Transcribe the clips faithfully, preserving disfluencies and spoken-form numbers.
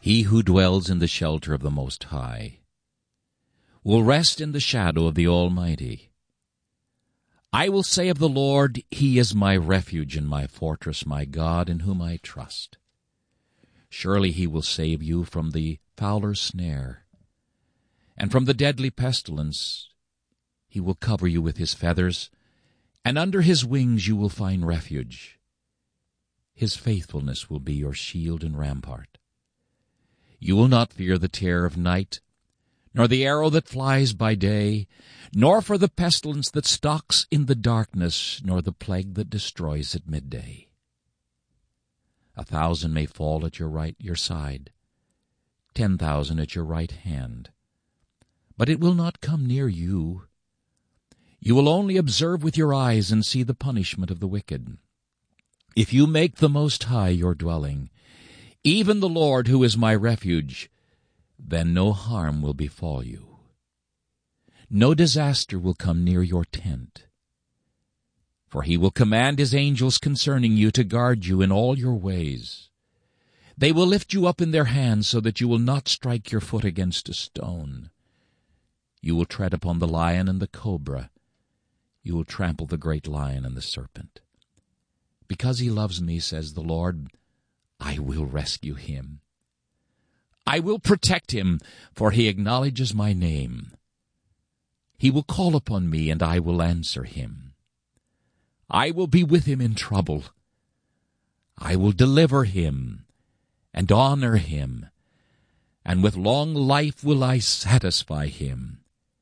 He who dwells in the shelter of the Most High will rest in the shadow of the Almighty. I will say of the Lord, He is my refuge and my fortress, my God, in whom I trust. Surely He will save you from the fowler's snare, and from the deadly pestilence. He will cover you with His feathers, and under His wings you will find refuge. His faithfulness will be your shield and rampart. You will not fear the terror of night, nor the arrow that flies by day, nor for the pestilence that stalks in the darkness, nor the plague that destroys at midday. A thousand may fall at your right your side, ten thousand at your right hand, but it will not come near you. You will only observe with your eyes and see the punishment of the wicked. If you make the Most High your dwelling, even the Lord who is my refuge, then no harm will befall you. No disaster will come near your tent. For He will command His angels concerning you to guard you in all your ways. They will lift you up in their hands so that you will not strike your foot against a stone. You will tread upon the lion and the cobra. You will trample the great lion and the serpent. Because He loves me, says the Lord, I will rescue Him. I will protect Him, for He acknowledges my name. He will call upon me, and I will answer Him. I will be with Him in trouble. I will deliver Him and honor Him, and with long life will I satisfy Him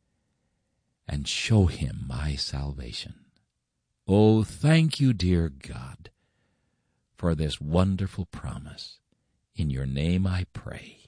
and show Him my salvation. Oh, thank you, dear God, for this wonderful promise. In your name I pray.